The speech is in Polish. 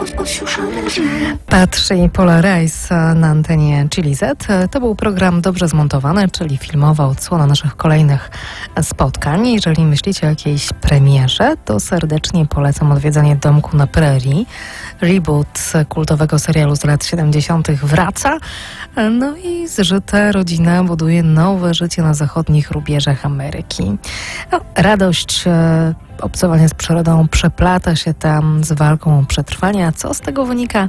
Patrz i Pola Rice na antenie Chili Z. To był program dobrze zmontowany, czyli filmowa odsłona naszych kolejnych spotkań. Jeżeli myślicie o jakiejś premierze, to serdecznie polecam odwiedzanie Domku na Prerii. Reboot kultowego serialu z lat 70. wraca. No i zżyta rodzina buduje nowe życie na zachodnich rubieżach Ameryki. No, radość obcowania z przyrodą przeplata się tam z walką o przetrwanie. A co z tego wynika?